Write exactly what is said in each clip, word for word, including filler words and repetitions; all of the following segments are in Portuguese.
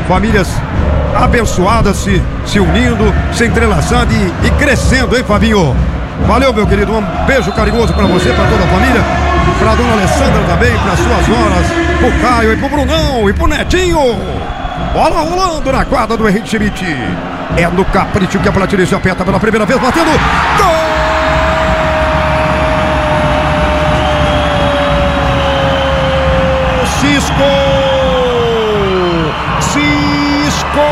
famílias abençoadas se, se unindo, se entrelaçando e, e crescendo, hein, Fabinho? Valeu, meu querido, um beijo carinhoso pra você, pra toda a família, pra dona Alessandra também, pras suas horas, pro Caio e pro Brunão e pro Netinho. Bola rolando na quadra do Henrique Schmidt. É no capricho que a Platinense aperta pela primeira vez, batendo. Gol! Cisco! Cisco!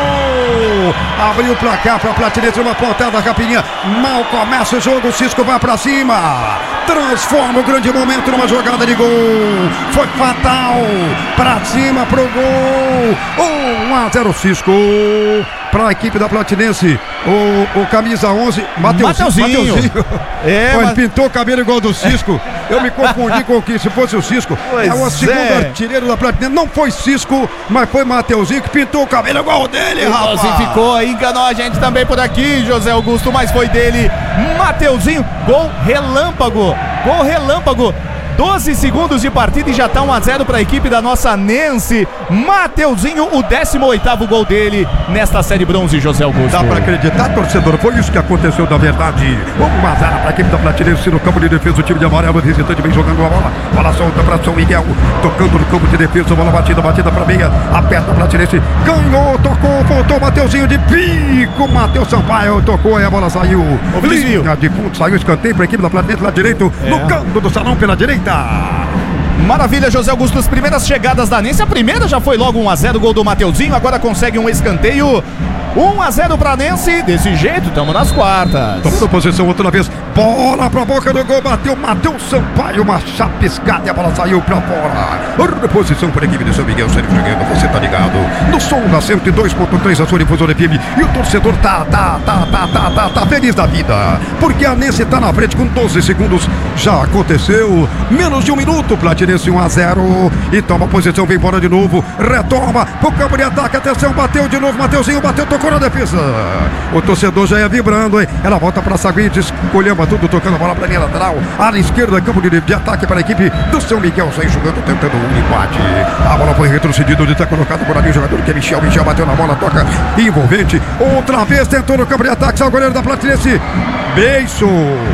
Abriu o placar para a Platinense, uma pontada rapidinha. Mal começa o jogo, o Cisco vai para cima. Transforma o grande momento numa jogada de gol. Foi fatal. Para cima pro gol. um a zero Cisco. Para a equipe da Platinense. O, o camisa onze, Mateuzinho. Mateuzinho. É, mas... pintou o cabelo igual do Cisco. Eu me confundi com o que se fosse o Cisco. Pois é o segundo é. artilheiro da Platinense. Não foi Cisco, mas foi Mateuzinho que pintou o cabelo igual dele, rapaz. Ficou, enganou a gente também por aqui, José Augusto, mas foi dele. Mateuzinho, gol relâmpago. Gol relâmpago. doze segundos de partida e já tá um a zero para a equipe da nossa Nense. Mateuzinho, o décimo oitavo gol dele nesta série bronze, José Augusto. Dá para acreditar, torcedor, foi isso que aconteceu na verdade. um a zero para a equipe da Platinense no campo de defesa. O time de amarelo, visitante, vem jogando a bola. Bola solta para São Miguel, tocando no campo de defesa. Bola batida, batida para meia. Aperta a Platinense, ganhou, tocou, voltou. Mateuzinho de pico. Matheus Sampaio tocou e a bola saiu. Linha de fundo, saiu escanteio para a equipe da Platinense lá direito, é. no canto do salão pela direita. Maravilha, José Augusto, as primeiras chegadas da Nense. A primeira já foi logo um a zero, gol do Mateuzinho. Agora consegue um escanteio. um a zero pra Nense. Desse jeito, estamos nas quartas. Tomando posição outra vez. Bola pra boca do gol. Bateu Matheus Sampaio. Uma chapiscada e a bola saiu pra fora. Reposição para a equipe de São Miguel. Sérgio Figueiredo, você tá ligado no som da cento e dois ponto três, a sua difusora F M. E o torcedor tá, tá, tá, tá, tá, tá, tá feliz da vida. Porque a Nense tá na frente com doze segundos. Já aconteceu. Menos de um minuto. Platinense um a zero. E toma posição, vem embora de novo. Retoma pro campo de ataque. Atenção, bateu de novo. Mateuzinho bateu, tocou na defesa. O torcedor já ia vibrando, hein? Ela volta pra Saguinha, escolheu tudo, tocando a bola pra linha lateral. Área esquerda, campo de, de ataque para a equipe do São Miguel. Sai jogando, tentando um empate. A bola foi retrocedida, onde está colocado por ali o jogador que é Michel. Michel bateu na bola, toca envolvente. Outra vez tentou no campo de ataque. Sai o goleiro da Platinense. Beiço.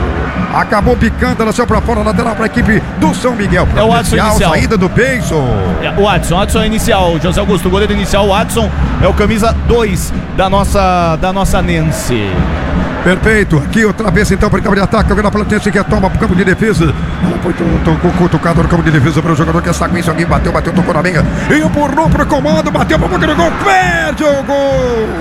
Acabou picando, ela saiu pra fora, lateral para a equipe do São Miguel. É o Adson inicial. Saída do Beiço. É, o Adson, o Adson é inicial. José Augusto, o goleiro inicial, o Adson é o camisa dois da nossa, da nossa Nense. Perfeito, aqui outra vez então para o campo de ataque, jogando a Platinense que toma para o campo de defesa. Foi tocado no campo de defesa para o jogador que é Saguinha. Alguém bateu, bateu, tocou na meia. Empurrou para o comando, bateu para o boca do gol, perde o gol.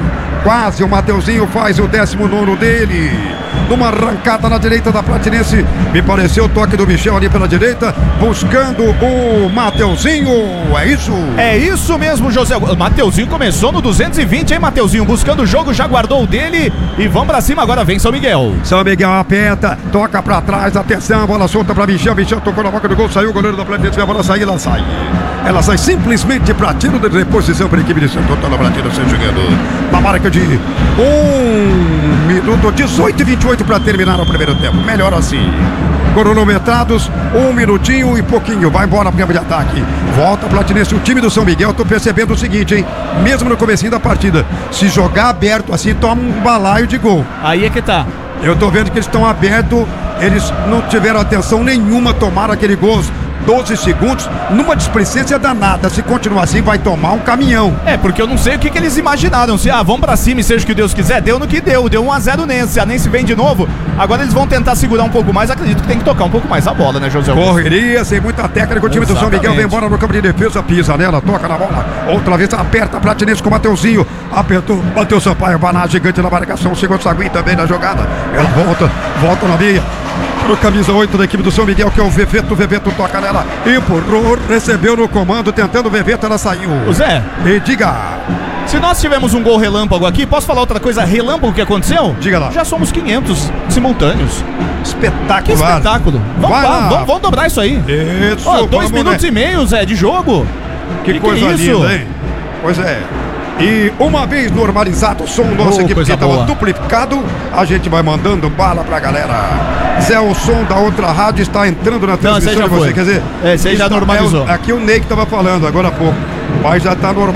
Quase o Mateuzinho faz o décimo nono dele. Numa arrancada na direita da Platinense. Me pareceu o toque do Michel ali pela direita, buscando o Mateuzinho. É isso? É isso mesmo, José. O Mateuzinho começou no duzentos e vinte, hein, Mateuzinho? Buscando o jogo, já guardou o dele. E vamos pra cima agora, vem São Miguel. São Miguel aperta, toca pra trás, atenção, bola solta pra Michel. Michel tocou na boca do gol, saiu o goleiro da Platinense. A bola sai, ela sai. Ela sai simplesmente pra tiro de reposição para a equipe de Santo Antônio. A batida sai jogando. Uma marca de um minuto, dezoito e vinte e oito para terminar o primeiro tempo. Melhor assim. Cronometrados, um minutinho e pouquinho. Vai embora para o campo de ataque. Volta a Platinense, o time do São Miguel. Tô percebendo o seguinte, hein? Mesmo no comecinho da partida, se jogar aberto assim, toma um balaio de gol. Aí é que tá. Eu tô vendo que eles estão abertos. Eles não tiveram atenção nenhuma, tomaram aquele gol. doze segundos, numa displicência danada. Se continuar assim, vai tomar um caminhão. É, porque eu não sei o que, que eles imaginaram. Se, ah, vamos pra cima e seja o que Deus quiser. Deu no que deu, deu um a zero Nense. A Nense vem de novo. Agora eles vão tentar segurar um pouco mais. Acredito que tem que tocar um pouco mais a bola, né, José? Correria, sem muita técnica. O time Exatamente. do São Miguel vem embora no campo de defesa. Pisa nela, toca na bola. Outra vez aperta a Platinense com o Mateuzinho. Apertou, bateu o Sampaio. Banana gigante na marcação. Segundo Saguinha também na jogada. Ela volta, volta na meia. Pro camisa oito da equipe do São Miguel, que é o Veveto. Veveto toca nela, empurrou, recebeu no comando, tentando o Veveto, ela saiu. O Zé, e diga. Se nós tivemos um gol relâmpago aqui, posso falar outra coisa relâmpago que aconteceu? Diga lá. Já somos quinhentos simultâneos. Espetacular. Que espetáculo. Vamos, lá, vamos, vamos dobrar isso aí. Isso. Oh, dois minutos né? e meio, Zé, de jogo. Que, que coisa que é linda, hein? Pois é. E uma vez normalizado o som, nossa oh, equipe que estava duplicado, a gente vai mandando bala pra galera. Zé, o som da outra rádio está entrando na transmissão de você, quer dizer... É, esse aí já normalizou. É, aqui o Ney que estava falando agora há pouco, mas já está normal.